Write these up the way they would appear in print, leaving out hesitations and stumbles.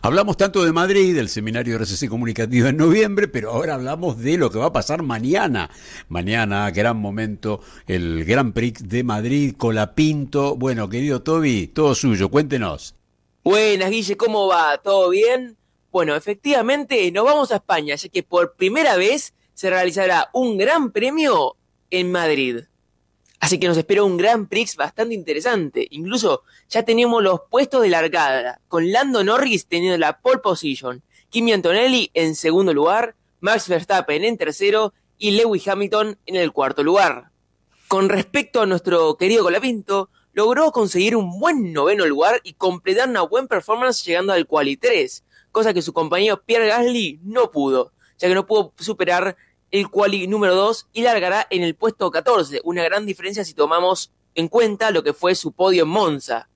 Hablamos tanto de Madrid, del seminario de RCC Comunicativa en noviembre, pero ahora hablamos de lo que va a pasar mañana. Mañana, gran momento, el Grand Prix de Madrid, Colapinto. Bueno, querido Toby, todo suyo, cuéntenos. Buenas, Guille, ¿cómo va? ¿Todo bien? Bueno, efectivamente nos vamos a España, ya que por primera vez se realizará un gran premio en Madrid. Así que nos espera un Grand Prix bastante interesante. Incluso ya tenemos los puestos de largada, con Lando Norris teniendo la pole position, Kimi Antonelli en segundo lugar, Max Verstappen en tercero y Lewis Hamilton en el cuarto lugar. Con respecto a nuestro querido Colapinto, logró conseguir un buen noveno lugar y completar una buena performance llegando al quali 3, cosa que su compañero Pierre Gasly no pudo, ya que no pudo superar el quali número 2 y largará en el puesto 14, una gran diferencia si tomamos en cuenta lo que fue su podio en Monza.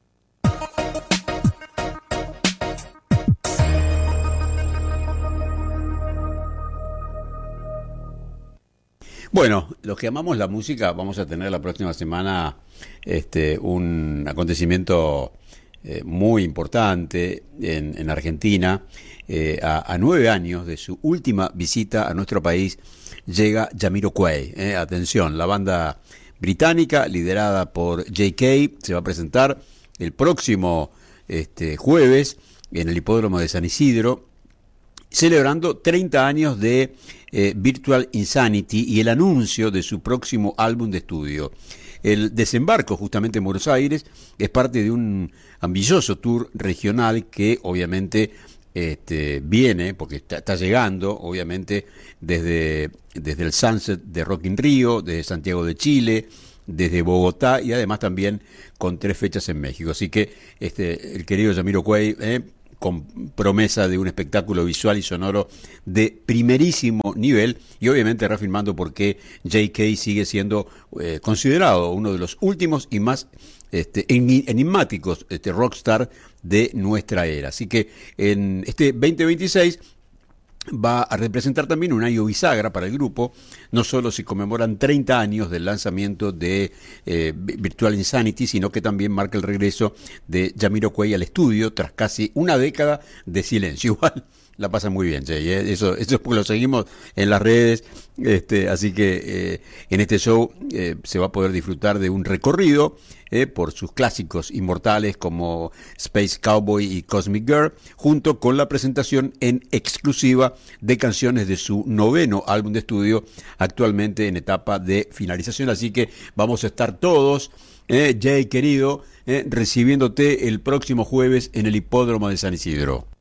Bueno, los que amamos la música, vamos a tener la próxima semana un acontecimiento muy importante en Argentina. A 9 años de su última visita a nuestro país, llega Jamiroquai. Atención, la banda británica liderada por J.K. se va a presentar el próximo jueves en el hipódromo de San Isidro, celebrando 30 años de Virtual Insanity y el anuncio de su próximo álbum de estudio. El desembarco justamente en Buenos Aires es parte de un ambicioso tour regional que obviamente viene, porque está llegando, obviamente, desde el Sunset de Rock in Rio, desde Santiago de Chile, desde Bogotá y además también con 3 fechas en México. Así que el querido Jamiroquai, con promesa de un espectáculo visual y sonoro de primerísimo nivel, y obviamente reafirmando por qué J.K. sigue siendo considerado uno de los últimos y más enigmáticos rockstar de nuestra era. Así que en este 2026 va a representar también un año bisagra para el grupo. No solo se conmemoran 30 años del lanzamiento de Virtual Insanity, sino que también marca el regreso de Jamiroquai al estudio tras casi una década de silencio. Igual la pasa muy bien, Jay, ¿eh? Eso es porque lo seguimos en las redes, así que en este show se va a poder disfrutar de un recorrido por sus clásicos inmortales como Space Cowboy y Cosmic Girl, junto con la presentación en exclusiva de canciones de su noveno álbum de estudio, actualmente en etapa de finalización. Así que vamos a estar todos, Jay querido, recibiéndote el próximo jueves en el hipódromo de San Isidro.